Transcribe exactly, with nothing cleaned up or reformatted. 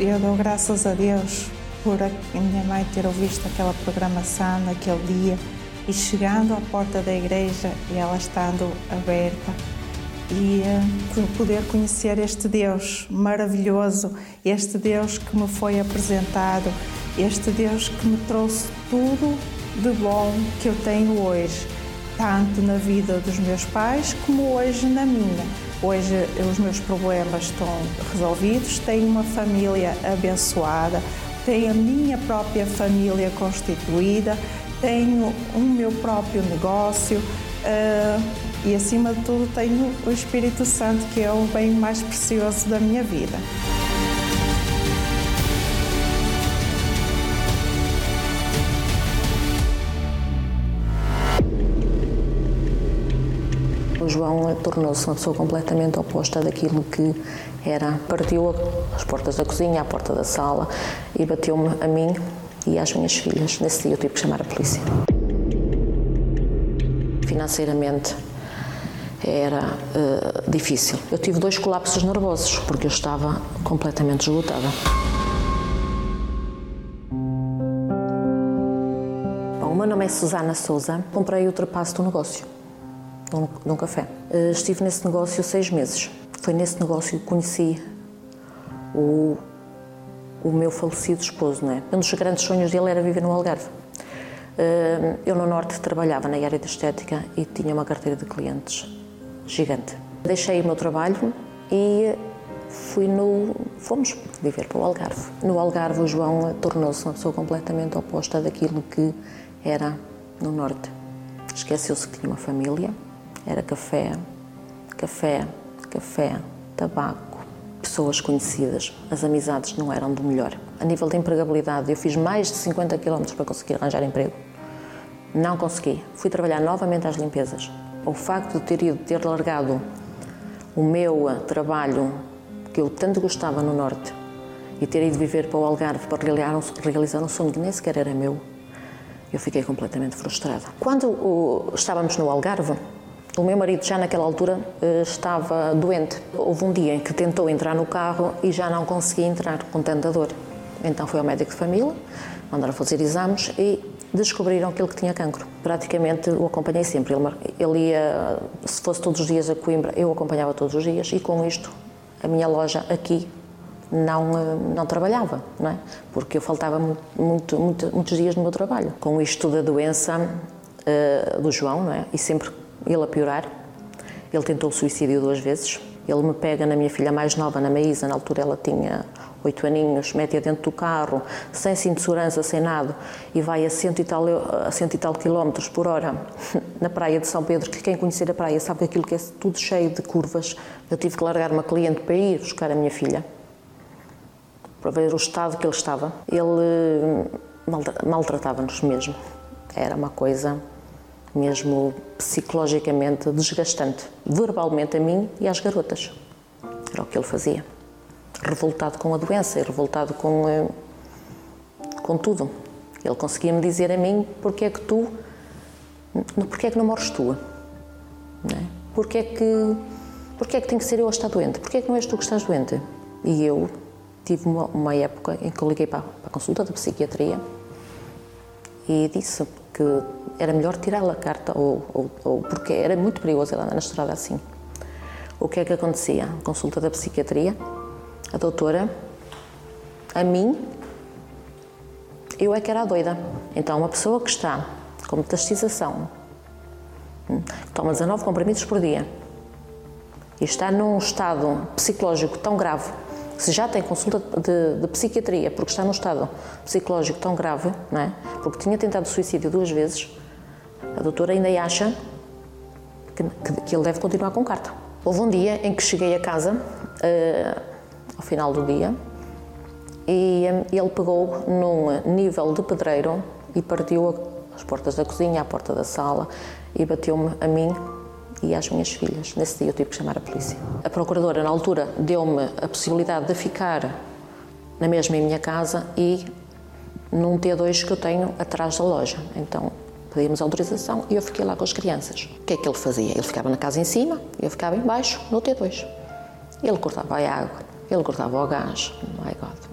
eu dou graças a Deus por a minha mãe ter ouvido aquela programação naquele dia e chegando à porta da igreja e ela estando aberta e uh, poder conhecer este Deus maravilhoso, este Deus que me foi apresentado, este Deus que me trouxe tudo de bom que eu tenho hoje, tanto na vida dos meus pais como hoje na minha. Hoje os meus problemas estão resolvidos, tenho uma família abençoada, tenho a minha própria família constituída, tenho o meu próprio negócio uh, e, acima de tudo, tenho o Espírito Santo, que é o bem mais precioso da minha vida. O João tornou-se uma pessoa completamente oposta daquilo que era. Partiu as portas da cozinha, à porta da sala e bateu-me a mim e às minhas filhas. Nesse dia eu tive que chamar a polícia. Financeiramente era uh, difícil. Eu tive dois colapsos nervosos porque eu estava completamente esgotada. Bom, o meu nome é Susana Sousa. Comprei o trapaço do negócio. Num café. Estive nesse negócio seis meses. Foi nesse negócio que conheci o, o meu falecido esposo, não é? Um dos grandes sonhos dele era viver no Algarve. Eu no Norte trabalhava na área da estética e tinha uma carteira de clientes gigante. Deixei o meu trabalho e fui no, fomos viver para o Algarve. No Algarve o João tornou-se uma pessoa completamente oposta daquilo que era no Norte. Esqueceu-se que tinha uma família. Era café, café, café, tabaco, pessoas conhecidas. As amizades não eram do melhor. A nível de empregabilidade, eu fiz mais de cinquenta quilómetros para conseguir arranjar emprego. Não consegui. Fui trabalhar novamente às limpezas. O facto de ter ido, ter largado o meu trabalho, que eu tanto gostava no Norte, e ter ido viver para o Algarve para realizar um, realizar um sonho que nem sequer era meu, eu fiquei completamente frustrada. Quando uh, estávamos no Algarve, o meu marido já naquela altura estava doente. Houve um dia em que tentou entrar no carro e já não conseguia entrar com tanta dor. Então foi ao médico de família, mandaram fazer exames e descobriram que ele tinha cancro. Praticamente o acompanhei sempre. Ele, ele ia, se fosse todos os dias a Coimbra, eu o acompanhava todos os dias e com isto a minha loja aqui não, não trabalhava, não é? Porque eu faltava muito, muito, muitos dias no meu trabalho. Com isto da doença uh, do João, não é? E sempre ele a piorar, ele tentou o suicídio duas vezes, ele me pega na minha filha mais nova, na Maísa, na altura ela tinha oito aninhos, mete-a dentro do carro, sem cinto de segurança, sem nada, e vai a cento e tal, a cento e tal quilómetros por hora na praia de São Pedro, que quem conhecer a praia sabe que aquilo que é tudo cheio de curvas. Eu tive que largar uma cliente para ir buscar a minha filha, para ver o estado que ele estava. Ele maltratava-nos mesmo, era uma coisa mesmo psicologicamente desgastante, verbalmente a mim e às garotas. Era o que ele fazia. Revoltado com a doença e revoltado com, com tudo. Ele conseguia-me dizer a mim, porque é que tu, porque é que não morres tu? Não é? Porque é que, porque é que tem que ser eu a estar doente? Porque é que não és tu que estás doente? E eu tive uma, uma época em que eu liguei para, para a consulta da psiquiatria e disse que era melhor tirá-la a carta, ou, ou, ou porque era muito perigoso ela andar na estrada assim. O que é que acontecia? Consulta da psiquiatria, a doutora, a mim, eu é que era a doida. Então, uma pessoa que está com metastização, toma dezanove comprimidos por dia e está num estado psicológico tão grave, se já tem consulta de, de psiquiatria porque está num estado psicológico tão grave, não é? Porque tinha tentado suicídio duas vezes, a doutora ainda acha que, que, que ele deve continuar com carta. Houve um dia em que cheguei a casa, uh, ao final do dia, e um, ele pegou num nível de pedreiro e partiu as portas da cozinha, a porta da sala, e bateu-me a mim e às minhas filhas. Nesse dia eu tive que chamar a polícia. A procuradora, na altura, deu-me a possibilidade de ficar na mesma em minha casa e num T dois que eu tenho atrás da loja. Então, pedimos autorização e eu fiquei lá com as crianças. O que é que ele fazia? Ele ficava na casa em cima e eu ficava em baixo, no T dois. Ele cortava a água, ele cortava o gás. My God.